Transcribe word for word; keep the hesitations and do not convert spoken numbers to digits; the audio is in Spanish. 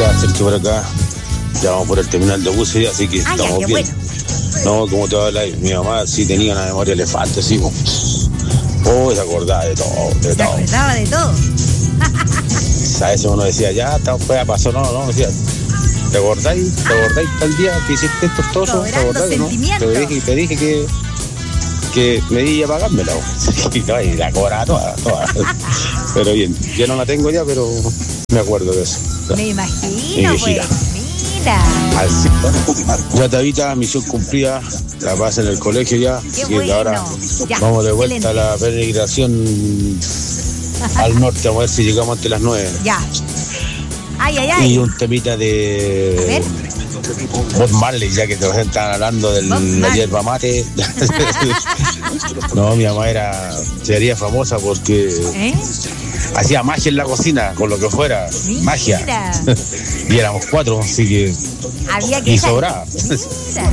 acá, Sergio, por acá. Ya vamos por el terminal de buses ya, así que Ah, estamos ya, qué bien. bueno. No, como te va a hablar, mi mamá sí tenía una memoria elefante, sí, pues. Oh, se acordaba de todo, de Se todo. acordaba de todo. A veces uno decía, ya, esta wea pasó, no, no, decía, ¿te acordáis? ¿Te acordáis tal día que hiciste estos tosos? ¿Te Cobrando acordás, no? sentimientos. Te dije, te dije que, que me di a pagármela, y, no, y la cobraba toda, toda. Pero bien, ya no la tengo ya, pero me acuerdo de eso. Me imagino, Mi pues. viejita. Mira. Así, ya Tabita, misión cumplida, la paz en el colegio ya, Qué así que bueno. ahora Ya, vamos de vuelta excelente. a la peregrinación al norte, vamos a ver si llegamos antes de las nueve. Ya. Ay, ay, ay. Y un temita A de ver. Bob Marley, ya que te están hablando de Bob la Marley. hierba mate. No, mi mamá era, sería famosa porque ¿Eh? hacía magia en la cocina, con lo que fuera, Mira. magia. Y éramos cuatro, así que Había que y saber. sobraba. Mira.